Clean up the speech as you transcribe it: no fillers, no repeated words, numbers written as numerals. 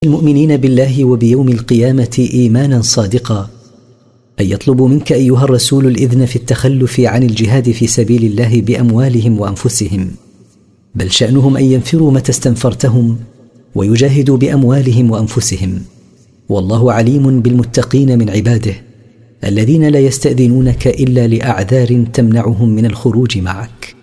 المؤمنين بالله وبيوم القيامة إيمانا صادقا أن يطلبوا منك أيها الرسول الإذن في التخلف عن الجهاد في سبيل الله بأموالهم وأنفسهم، بل شأنهم أن ينفروا متى استنفرتهم ويجاهدوا بأموالهم وأنفسهم. والله عليم بالمتقين من عباده الذين لا يستأذنونك إلا لأعذار تمنعهم من الخروج معك.